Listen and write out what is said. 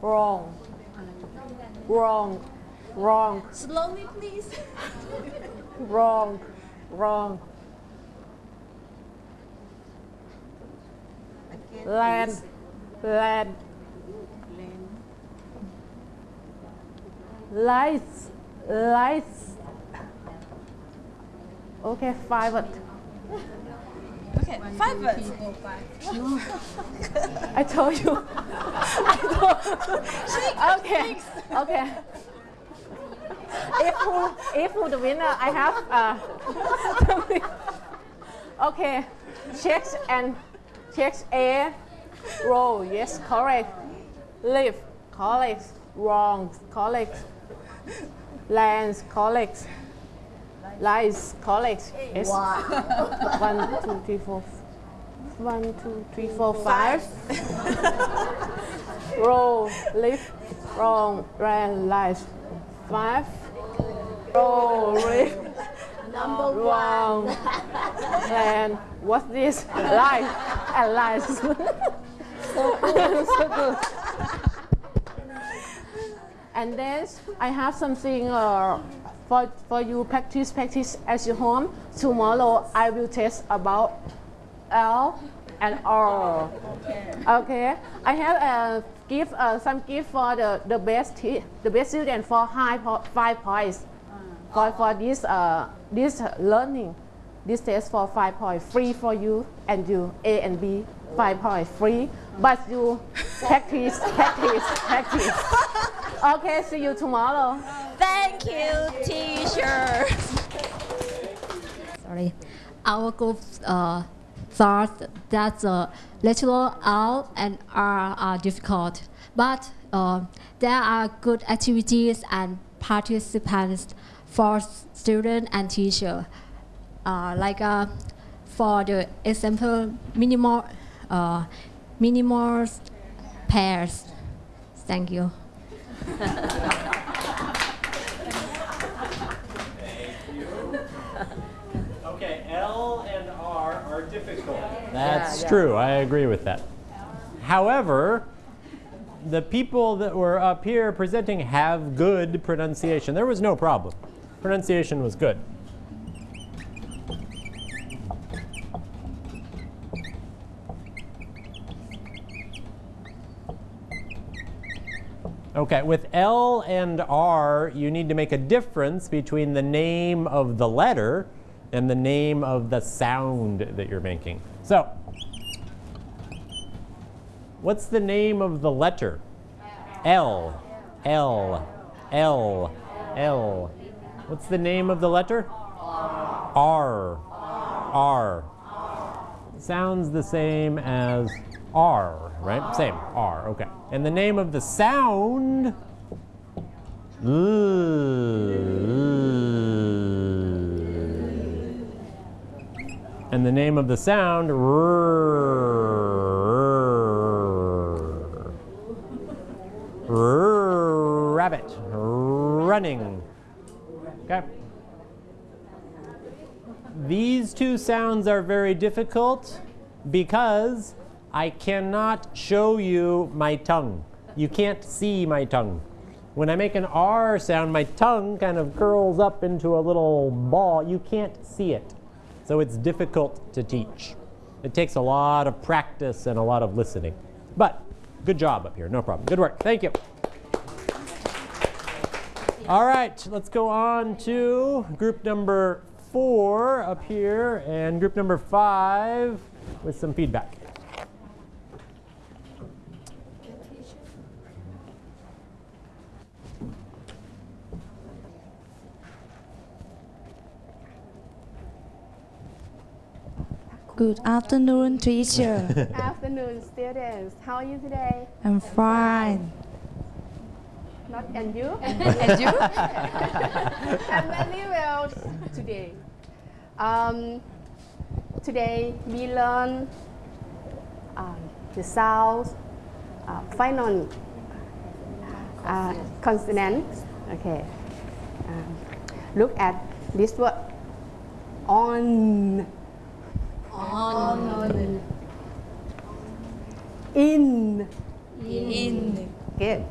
wrong, wrong, wrong, Slowly, please. wrong, wrong. Land, land. Lights, lights. Okay, 5 words. Okay, 5 words. I told you. Okay, okay. If who the winner, I have okay. Checks A. Roll. Yes, correct. Live. Correct. Wrong. Correct. Lands. Correct. Lies. Correct. Yes. 1, 2, 3, 4. 1, 2, 3, 4, 5. Roll. Live. Wrong. Land. Lies. 5. Roll. Live. Number Wrong. And what's this? Lies and lies. So good. And then I have something for you practice at your home. Tomorrow I will test about L and R. Okay. I have some gift for the best student for 5 points. For this learning, this test for 5 points free for you, and you A and B 5 points free. But you practice. Okay, see you tomorrow. Thank you, teacher. Sorry, our group thought that the lateral L and R are difficult, but there are good activities and participants for student and teacher. Like for the example, minimal pairs. Thank you. Okay, L and R are difficult. That's true. I agree with that. However, the people that were up here presenting have good pronunciation. There was no problem. Pronunciation was good. Okay, with L and R, you need to make a difference between the name of the letter and the name of the sound that you're making. So, what's the name of the letter? L, L, L, L. What's the name of the letter? R, R. Sounds the same as R, right? Same, R, okay. And the name of the sound, and the name of the sound, rabbit, running. Okay. These two sounds are very difficult because I cannot show you my tongue. You can't see my tongue. When I make an R sound, my tongue kind of curls up into a little ball. You can't see it. So it's difficult to teach. It takes a lot of practice and a lot of listening. But good job up here, no problem. Good work, thank you. All right, let's go on to group number 4 up here and group number 5 with some feedback. Good afternoon, teacher. Afternoon, students. How are you today? I'm fine. Not and you? And you? I'm very well today. Today we learn the sounds, final consonants. Okay. Look at this word. On. In. In. Good.